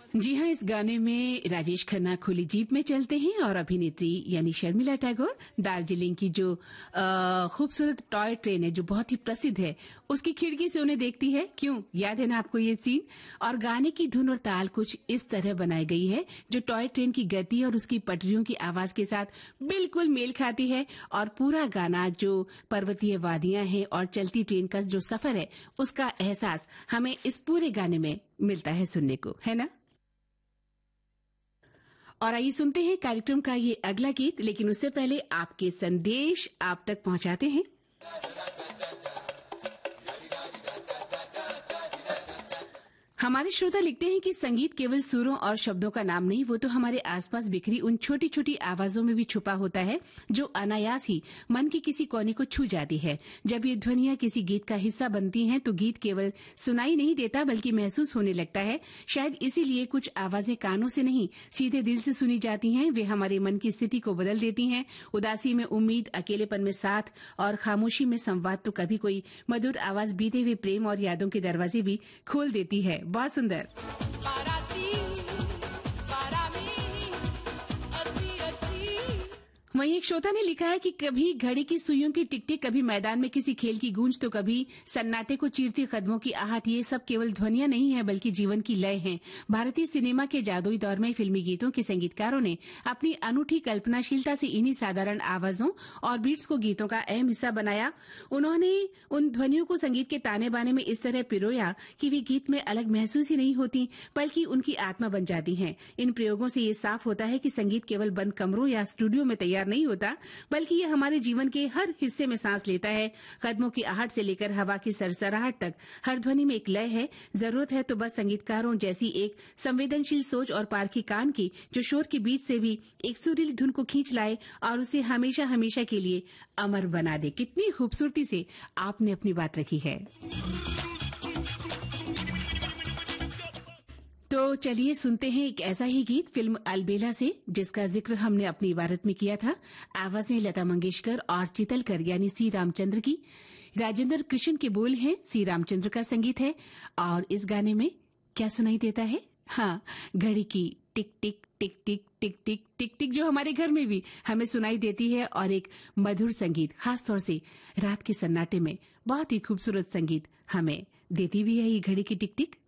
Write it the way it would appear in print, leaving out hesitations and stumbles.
जी हाँ, इस गाने में राजेश खन्ना खुली जीप में चलते हैं और अभिनेत्री यानी शर्मिला टैगोर दार्जिलिंग की जो खूबसूरत टॉय ट्रेन है जो बहुत ही प्रसिद्ध है उसकी खिड़की से उन्हें देखती है। क्यों याद है ना आपको ये सीन? और गाने की धुन और ताल कुछ इस तरह बनाई गई है जो टॉय ट्रेन की गति और उसकी पटरियों की आवाज के साथ बिल्कुल मेल खाती है। और पूरा गाना जो पर्वतीय वादियां हैं और चलती ट्रेन का जो सफर है उसका एहसास हमें इस पूरे गाने में मिलता है सुनने को, है ना? और आइए सुनते हैं कार्यक्रम का ये अगला गीत, लेकिन उससे पहले आपके संदेश आप तक पहुंचाते हैं। हमारे श्रोता लिखते हैं कि संगीत केवल सुरों और शब्दों का नाम नहीं, वो तो हमारे आसपास बिखरी उन छोटी छोटी आवाजों में भी छुपा होता है जो अनायास ही मन के किसी कोने को छू जाती है। जब ये ध्वनियां किसी गीत का हिस्सा बनती हैं तो गीत केवल सुनाई नहीं देता बल्कि महसूस होने लगता है। शायद इसीलिए कुछ आवाजें कानों से नहीं सीधे दिल से सुनी जाती हैं। वे हमारे मन की स्थिति को बदल देती हैं। उदासी में उम्मीद, अकेलेपन में साथ और खामोशी में संवाद, तो कभी कोई मधुर आवाज बीते हुए प्रेम और यादों के दरवाजे भी खोल देती है। बहुत सुंदर। वहीं एक श्रोता ने लिखा है कि कभी घड़ी की सुइयों की टिक-टिक, कभी मैदान में किसी खेल की गूंज, तो कभी सन्नाटे को चीरती कदमों की आहट। ये सब केवल ध्वनियां नहीं है बल्कि जीवन की लय हैं। भारतीय सिनेमा के जादुई दौर में फिल्मी गीतों के संगीतकारों ने अपनी अनूठी कल्पनाशीलता से इन्हीं साधारण आवाजों और बीट्स को गीतों का अहम हिस्सा बनाया। उन्होंने उन ध्वनियों को संगीत के ताने बाने में इस तरह पिरोया कि वे गीत में अलग महसूस ही नहीं होती बल्कि उनकी आत्मा बन जाती हैं। इन प्रयोगों से ये साफ होता है कि संगीत केवल बंद कमरों या स्टूडियो में तैयार नहीं होता बल्कि ये हमारे जीवन के हर हिस्से में सांस लेता है। कदमों की आहट से लेकर हवा की सरसराहट तक हर ध्वनि में एक लय है। जरूरत है तो बस संगीतकारों जैसी एक संवेदनशील सोच और पारखी कान की, जो शोर के बीच से भी एक सुरीली धुन को खींच लाए और उसे हमेशा हमेशा के लिए अमर बना दे। कितनी खूबसूरती से आपने अपनी बात रखी है। तो चलिए सुनते हैं एक ऐसा ही गीत फिल्म अलबेला से, जिसका जिक्र हमने अपनी इबारत में किया था। आवाजें लता मंगेशकर और चितलकर यानी सी रामचंद्र की। राजेंद्र कृष्ण के बोल हैं, सी रामचंद्र का संगीत है। और इस गाने में क्या सुनाई देता है? हाँ, घड़ी की टिक टिक टिक टिक टिक टिक टिक टिक जो हमारे घर में भी हमें सुनाई देती है। और एक मधुर संगीत, खासतौर से रात के सन्नाटे में बहुत ही खूबसूरत संगीत हमें देती भी है ये घड़ी की टिक टिक।